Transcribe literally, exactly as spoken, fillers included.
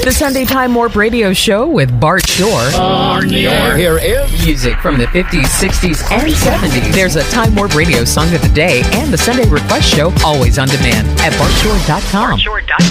The Sunday Time Warp Radio Show with Bart Shore. On the air. Here is Music from the fifties, sixties, and seventies. There's a Time Warp Radio Song of the Day and the Sunday Request Show, always on demand at bart shore dot com.